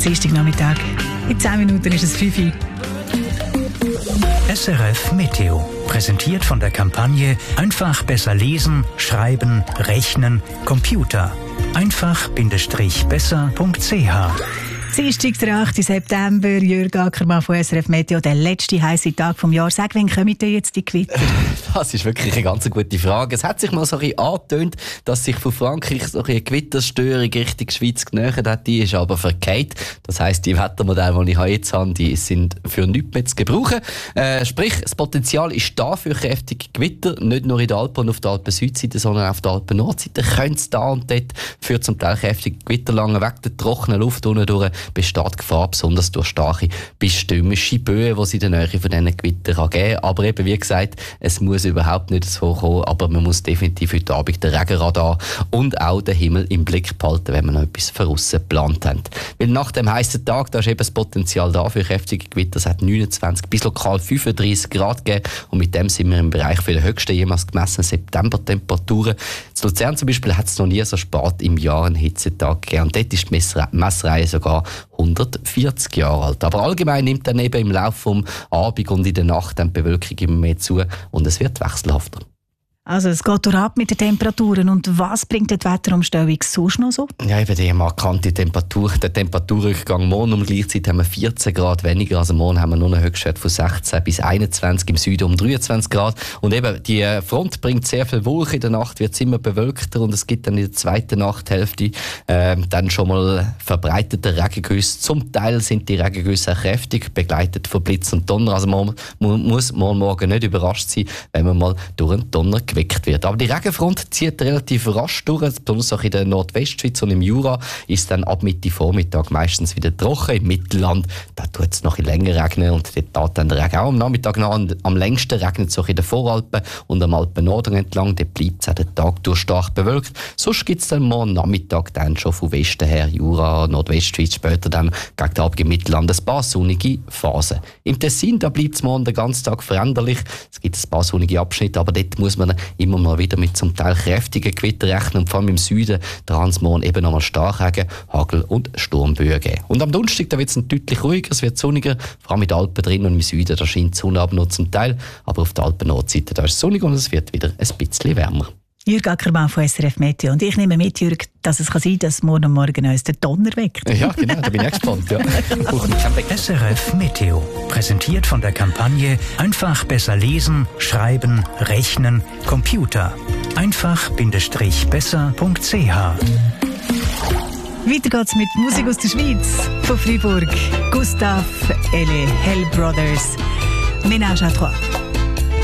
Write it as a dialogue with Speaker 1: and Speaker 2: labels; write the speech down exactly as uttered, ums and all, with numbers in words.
Speaker 1: Dienstagnachmittag. In zehn Minuten ist es fünf Uhr.
Speaker 2: S R F Meteo. Präsentiert von der Kampagne Einfach besser lesen, schreiben, rechnen, Computer. einfach-besser punkt c h.
Speaker 1: Dienstag, der achte September, Jürg Ackermann von S R F Meteo, der letzte heiße Tag des Jahres. Sag, wann kommen denn jetzt die Gewitter?
Speaker 3: Das ist wirklich eine ganz gute Frage. Es hat sich mal so ein bisschen angetönt, dass sich von Frankreich so eine Gewitterstörung Richtung Schweiz genähert hat. Die ist aber verkehrt. Das heisst, die Wettermodelle, die ich jetzt habe, die sind für nichts mehr zu gebrauchen. Äh, sprich, das Potenzial ist da für kräftige Gewitter. Nicht nur in den Alpen und auf der Alpen-Südseite, sondern auf der Alpen-Nordseite könnte es da und dort für zum Teil kräftige Gewitter lange weg der trockenen Luft unten durch besteht Gefahr, besonders durch starke bis stürmische Böen, die es in der Nähe von diesen Gewittern geben kann. Aber eben, wie gesagt, es muss überhaupt nicht so kommen, aber man muss definitiv heute Abend den Regenradar und auch den Himmel im Blick behalten, wenn man noch etwas von aussen geplant hat. Weil nach dem heißen Tag, da ist eben das Potenzial da für kräftige Gewitter. Es hat neunundzwanzig bis lokal fünfunddreissig Grad gegeben und mit dem sind wir im Bereich für die höchsten jemals gemessenen Septembertemperaturen. In Luzern zum Beispiel hat es noch nie so spät im Jahr einen Hitzetag gegeben und dort ist die Messre- Messreihe sogar hundertvierzig Jahre alt. Aber allgemein nimmt dann eben im Laufe des Abends und in der Nacht dann die Bewölkung immer mehr zu und es wird wechselhafter.
Speaker 1: Also es geht durch ab mit den Temperaturen. Und was bringt die Wetterumstellung sonst noch so?
Speaker 3: Ja, eben die markante Temperatur, der Temperaturrückgang. Morgen um gleichzeitig haben wir vierzehn Grad weniger. Also morgen haben wir nur einen Höchstwert von sechzehn bis einundzwanzig, im Süden um dreiundzwanzig Grad. Und eben, die Front bringt sehr viel Wolken. In der Nacht wird es immer bewölkter und es gibt dann in der zweiten Nachthälfte äh, dann schon mal verbreitete Regengüsse. Zum Teil sind die Regengüsse auch kräftig, begleitet von Blitz und Donner. Also man, man muss morgen, morgen nicht überrascht sein, wenn man mal durch einen Donner geweckt wird. Aber die Regenfront zieht relativ rasch durch, besonders auch in der Nordwestschweiz und im Jura ist dann ab Mitte Vormittag meistens wieder trocken. Im Mittelland, da tut es noch ein bisschen länger regnen und dort geht dann der Regen auch am Nachmittag nach. Am längsten regnet es auch in den Voralpen und am Alpennorden entlang, dort bleibt es auch den Tag durch stark bewölkt. Sonst gibt es dann morgen Nachmittag dann schon von Westen her, Jura, Nordwestschweiz, später dann gegen den Abend im Mittelland ein paar sonnige Phasen. Im Tessin, da bleibt es morgen den ganzen Tag veränderlich. Es gibt ein paar sonnige Abschnitte, aber dort muss man immer mal wieder mit zum Teil kräftigen Gewitter rechnen und vor allem im Süden dran es morgen eben nochmal Starkregen, Hagel und Sturmböen geben. Und am Donnerstag da wird es deutlich ruhiger, es wird sonniger, vor allem in den Alpen drin und im Süden, da scheint die Sonne aber noch zum Teil, aber auf der Alpen-Nordseite da ist es sonnig und es wird wieder ein bisschen wärmer.
Speaker 1: Jürg Ackermann von S R F Meteo. Und ich nehme mit, Jürg, dass es kann sein kann, dass morgen Morgen uns der Donner weckt.
Speaker 3: Ja, genau, da bin ich gespannt. Ja.
Speaker 2: S R F Meteo. Präsentiert von der Kampagne Einfach besser lesen, schreiben, rechnen, Computer. einfach-besser punkt c h.
Speaker 1: Weiter geht's mit Musik aus der Schweiz. Von Freiburg. Gustav, Elle, Hell Brothers. Ménage à trois.